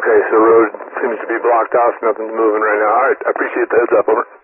Okay, so road seems to be blocked off. Nothing's moving right now. All right, I appreciate the heads up. Over.